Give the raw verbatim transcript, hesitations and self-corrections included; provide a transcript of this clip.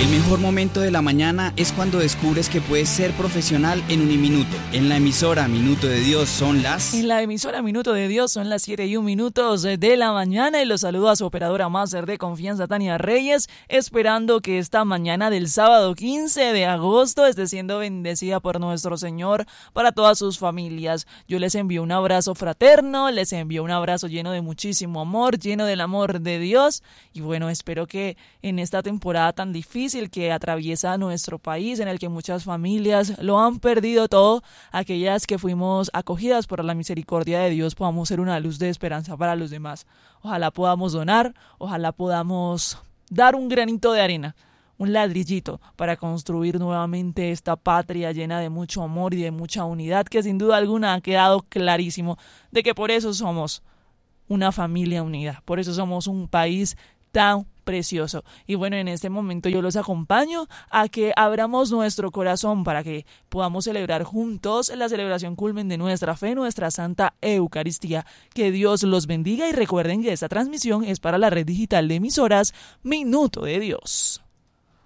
El mejor momento de la mañana es cuando descubres que puedes ser profesional en un minuto. En la emisora Minuto de Dios son las... En la emisora Minuto de Dios son las siete y un minutos de la mañana y los saludo a su operadora máster de confianza, Tania Reyes, esperando que esta mañana del sábado quince de agosto esté siendo bendecida por nuestro Señor para todas sus familias. Yo les envío un abrazo fraterno, les envío un abrazo lleno de muchísimo amor, lleno del amor de Dios y bueno, espero que en esta temporada tan difícil que atraviesa nuestro país, en el que muchas familias lo han perdido todo, aquellas que fuimos acogidas por la misericordia de Dios podamos ser una luz de esperanza para los demás. Ojalá podamos donar, ojalá podamos dar un granito de arena, un ladrillito para construir nuevamente esta patria llena de mucho amor y de mucha unidad, que sin duda alguna ha quedado clarísimo de que por eso somos una familia unida, por eso somos un país tan precioso. Y bueno, en este momento yo los acompaño a que abramos nuestro corazón para que podamos celebrar juntos la celebración culmen de nuestra fe, nuestra Santa Eucaristía. Que Dios los bendiga y recuerden que esta transmisión es para la red digital de emisoras Minuto de Dios.